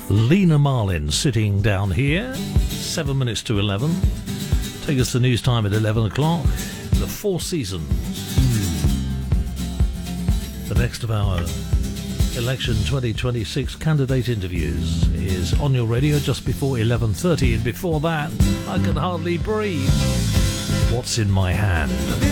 Lena Marlin sitting down here. 7 minutes to 11. Take us to news time at 11 o'clock. The Four Seasons. The next of our election 2026 candidate interviews is on your radio just before 11:30, and before that I can hardly breathe. What's in my hand?